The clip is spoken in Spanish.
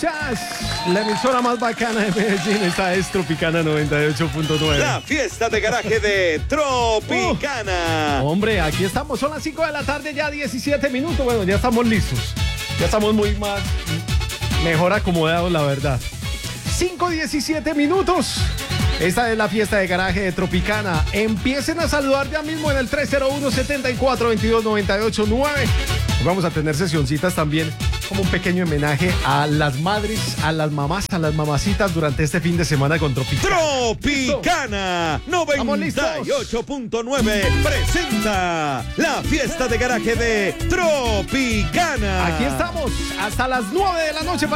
escuchas la emisora más bacana de Medellín. Esta es Tropicana 98.9. La fiesta de garaje de Tropicana. Hombre, aquí estamos, son las 5 de la tarde, ya 17 minutos. Bueno, ya estamos listos. Ya estamos mejor acomodados, la verdad. 5:17 minutos. Esta es la fiesta de garaje de Tropicana. Empiecen a saludar ya mismo en el 301-7422-989. Vamos a tener sesioncitas también, como un pequeño homenaje a las madres, a las mamás, a las mamacitas durante este fin de semana con Tropicana. Tropicana 98.9 presenta la fiesta de garaje de Tropicana. Aquí estamos hasta las 9 de la noche.